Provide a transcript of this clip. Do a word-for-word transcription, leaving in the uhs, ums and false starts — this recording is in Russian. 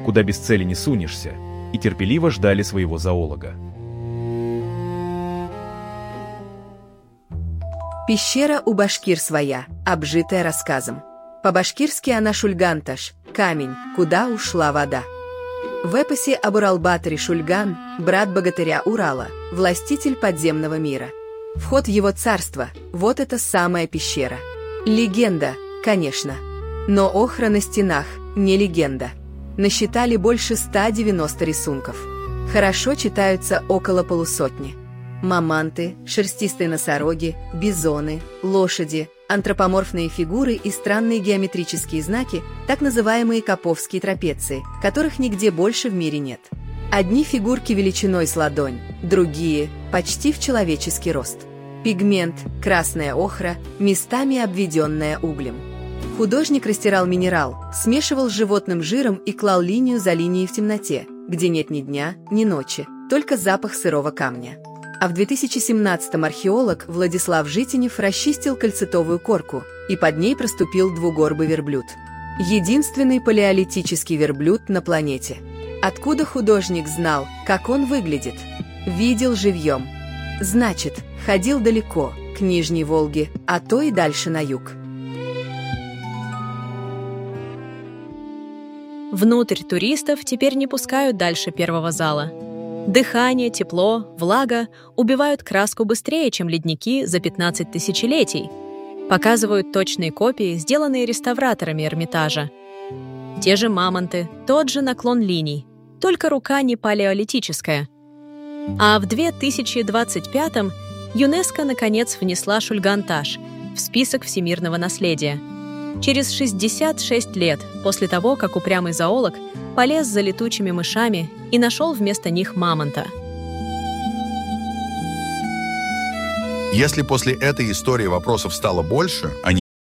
куда без цели не сунешься, и терпеливо ждали своего зоолога. Пещера у башкир своя, обжитая рассказом. По-башкирски она Шульганташ, камень, куда ушла вода. В эпосе об Урал-Баторе Шульган, брат богатыря Урала, властитель подземного мира. Вход в его царство – вот эта самая пещера. Легенда, конечно. Но охра на стенах – не легенда. Насчитали больше ста девяноста рисунков. Хорошо читаются около полусотни. Маманты, шерстистые носороги, бизоны, лошади, антропоморфные фигуры и странные геометрические знаки, так называемые коповские трапеции, которых нигде больше в мире нет. Одни фигурки величиной с ладонь, другие – почти в человеческий рост. Пигмент, красная охра, местами обведенная углем. Художник растирал минерал, смешивал с животным жиром и клал линию за линией в темноте, где нет ни дня, ни ночи, только запах сырого камня. А в две тысячи семнадцатом археолог Владислав Житинев расчистил кальцитовую корку, и под ней проступил двугорбый верблюд. Единственный палеолитический верблюд на планете. Откуда художник знал, как он выглядит? Видел живьем. Значит, ходил далеко, к Нижней Волге, а то и дальше на юг. Внутрь туристов теперь не пускают дальше первого зала. Дыхание, тепло, влага убивают краску быстрее, чем ледники за пятнадцать тысячелетий. Показывают точные копии, сделанные реставраторами Эрмитажа. Те же мамонты, тот же наклон линий, только рука не палеолитическая. А в две тысячи двадцать пятом ЮНЕСКО наконец внесла Шульганташ в список всемирного наследия. Через шестьдесят шесть лет после того, как упрямый зоолог полез за летучими мышами и нашел вместо них мамонта. Если после этой истории вопросов стало больше, а